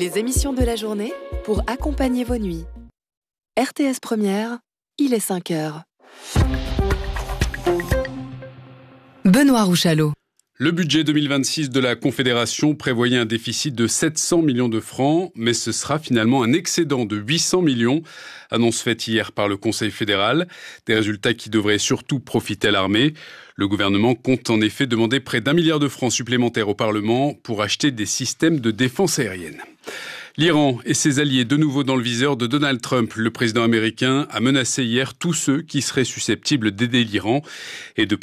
Les émissions de la journée pour accompagner vos nuits. RTS Première, il est 5 heures. Benoît Rouchalot. Le budget 2026 de la Confédération prévoyait un déficit de 700 millions de francs, mais ce sera finalement un excédent de 800 millions, annonce faite hier par le Conseil fédéral. Des résultats qui devraient surtout profiter à l'armée. Le gouvernement compte en effet demander près d'1 milliard de francs supplémentaires au Parlement pour acheter des systèmes de défense aérienne. L'Iran et ses alliés de nouveau dans le viseur de Donald Trump. Le président américain a menacé hier tous ceux qui seraient susceptibles d'aider l'Iran et de